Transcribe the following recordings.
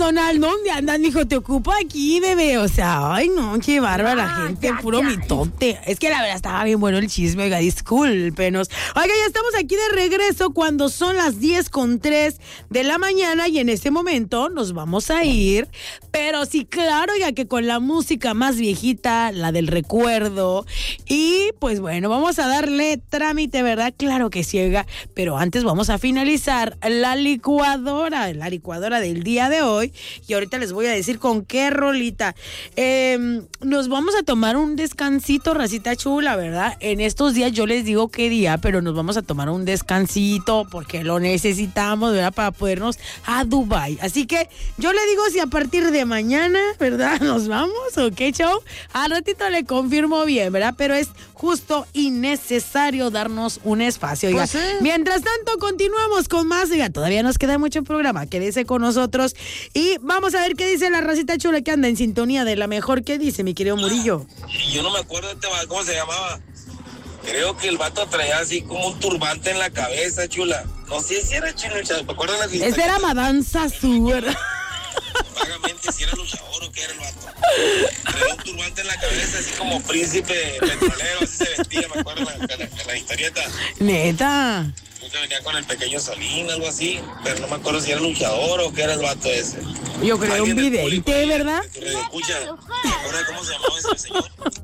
personal, ¿no? ¿Dónde andan, mijo? Te ocupo aquí, bebé. O sea, ay, no, qué bárbara gente, puro mitote. Es que la verdad estaba bien bueno el chisme, oiga, discúlpenos. Oiga, ya estamos aquí de regreso cuando son las 10:03 de la mañana y en este momento nos vamos a ir. Pero sí, claro, ya que con la música más viejita, la del recuerdo. Y pues bueno, vamos a darle trámite, ¿verdad? Claro que sí, oiga. Pero antes vamos a finalizar la licuadora del día de hoy. Y ahorita les voy a decir con qué rolita. Nos vamos a tomar un descansito, racita chula, ¿verdad? En estos días yo les digo qué día, pero nos vamos a tomar un descansito porque lo necesitamos, ¿verdad? Para podernos a Dubái. Así que yo le digo si a partir de mañana, ¿verdad? Nos vamos o qué show. Al ratito le confirmo bien, ¿verdad? Pero es justo y necesario darnos un espacio. Oiga, pues sí. Mientras tanto, continuamos con más. Oiga, todavía nos queda mucho programa. Quédese con nosotros y vamos a ver qué dice la racita chula que anda en sintonía de la mejor. ¿Qué dice, mi querido Murillo? Yo no me acuerdo cómo se llamaba. Creo que el vato traía así como un turbante en la cabeza, chula. No sé si era chino, ¿me acuerdas las historias? Ese era Madame Sassou, ¿verdad? Vagamente si era luchador o qué era el vato. Traía un turbante en la cabeza, así como príncipe petrolero, así se vestía, me acuerdo la historieta. Neta. Que venía con el pequeño Solín, algo así, pero no me acuerdo si era luchador o qué era el vato ese. Yo creo un vidente, ¿verdad? Escucha, ¿te acuerdas cómo se llamaba ese señor?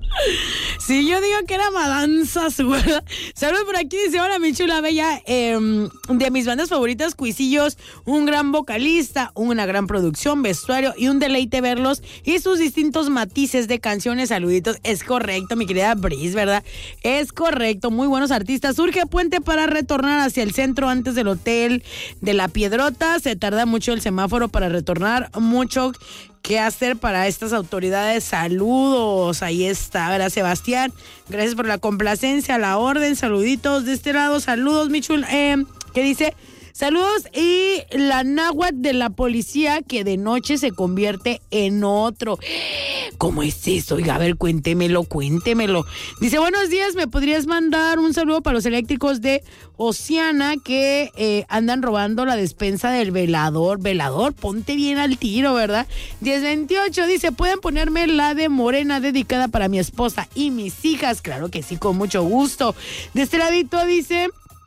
Sí, yo digo que era Madame Sassou, ¿verdad? Saludos por aquí, dice, hola mi chula bella, de mis bandas favoritas, Cuisillos, un gran vocalista, una gran producción, vestuario y un deleite verlos y sus distintos matices de canciones, saluditos. Es correcto, mi querida Brice, ¿verdad? Es correcto, muy buenos artistas. Surge puente para retornar hacia el centro antes del hotel de La Piedrota, se tarda mucho el semáforo para retornar, mucho que hacer para estas autoridades. Saludos, ahí está, ¿verdad, Sebastián? Gracias por la complacencia, la orden, saluditos de este lado, saludos, mi chula. ¿Qué dice? Saludos y la náhuatl de la policía que de noche se convierte en otro. ¿Cómo es eso? Oiga, a ver, cuéntemelo. Dice, buenos días, ¿me podrías mandar un saludo para los eléctricos de Oceana que andan robando la despensa del velador? Velador, ponte bien al tiro, ¿verdad? 1028 dice, ¿pueden ponerme la de Morena dedicada para mi esposa y mis hijas? Claro que sí, con mucho gusto. De este ladito dice...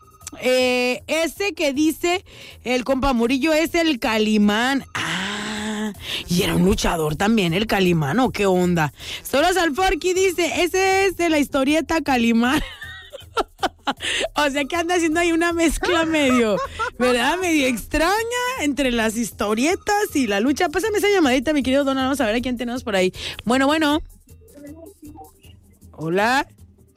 ese que dice el compa Murillo es el Calimán. Y era un luchador también, el Calimán, ¿o qué onda? Soros Alforqui dice, ese es de la historieta Calimán. O sea que anda haciendo ahí una mezcla medio, ¿verdad? Medio extraña entre las historietas y la lucha. Pásame esa llamadita, mi querido Donald, vamos a ver a quién tenemos por ahí. Bueno. Hola.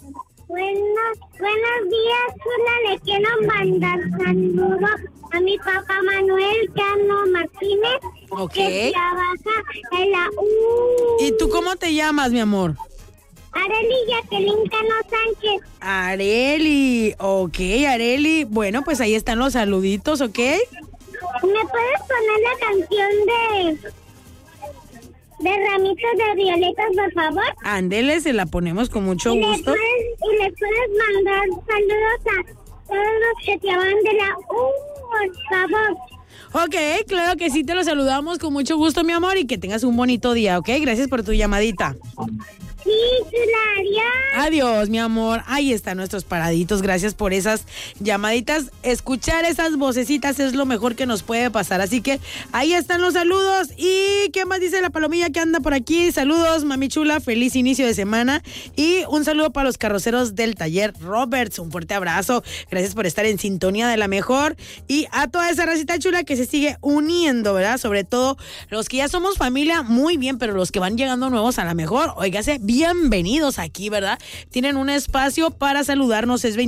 Buenos días, chula. Le quiero mandar saludos a mi papá Manuel Cano Martínez, que trabaja en la U. ¿Y tú cómo te llamas, mi amor? Areli Jacqueline Cano Sánchez. Areli, ok, Areli. Bueno, pues ahí están los saluditos, ¿ok? ¿Me puedes poner la canción de Ramitos de Violetas, por favor? Ándele, se la ponemos con mucho gusto. Y le puedes mandar saludos a todos los que te van de la U, por favor. Ok, claro que sí, te lo saludamos con mucho gusto, mi amor, y que tengas un bonito día, ¿ok? Gracias por tu llamadita. Sí, chula, adiós. Adiós, mi amor. Ahí están nuestros paraditos. Gracias por esas llamaditas. Escuchar esas vocecitas es lo mejor que nos puede pasar. Así que ahí están los saludos. ¿Y qué más dice la palomilla que anda por aquí? Saludos, mami chula. Feliz inicio de semana. Y un saludo para los carroceros del taller Roberts. Un fuerte abrazo. Gracias por estar en sintonía de la mejor. Y a toda esa racita chula que se sigue uniendo, ¿verdad? Sobre todo los que ya somos familia, muy bien, pero los que van llegando nuevos a la mejor, óigase, bienvenidos aquí, ¿verdad? Tienen un espacio para saludarnos, es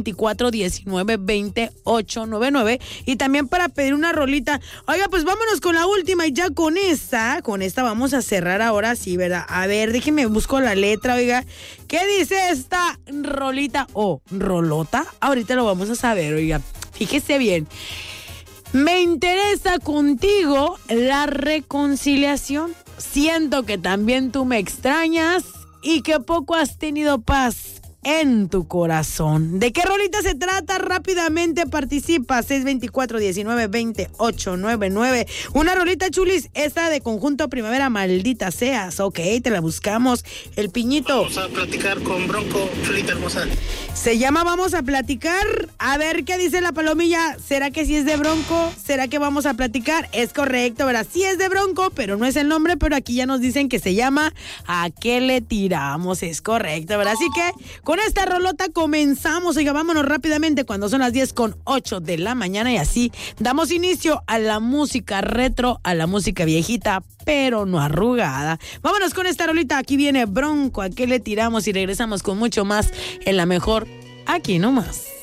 2419-2899 y también para pedir una rolita. Oiga, pues vámonos con la última y ya con esta vamos a cerrar ahora sí, ¿verdad? A ver, déjenme busco la letra, oiga. ¿Qué dice esta rolita o rolota? Ahorita lo vamos a saber, oiga. Fíjese bien. Me interesa contigo la reconciliación. Siento que también tú me extrañas y que poco has tenido paz en tu corazón. ¿De qué rolita se trata? Rápidamente participa. 624-19-20-899. Una rolita, chulis, esta de Conjunto Primavera, Maldita Seas. Ok, te la buscamos. El Piñito. Vamos a platicar con Bronco, chulita hermosa. Se llama Vamos a Platicar. A ver qué dice la palomilla. ¿Será que sí es de Bronco? ¿Será que vamos a platicar? Es correcto, ¿verdad? Sí es de Bronco, pero no es el nombre. Pero aquí ya nos dicen que se llama ¿A qué le tiramos? Es correcto, ¿verdad? Así que con esta rolota comenzamos. Oiga, vámonos rápidamente cuando son las 10:08 de la mañana. Y así damos inicio a la música retro, a la música viejita, pero no arrugada. Vámonos con esta rolita. Aquí viene Bronco, ¿A qué le tiramos? Y regresamos con mucho más en la mejor, aquí nomás.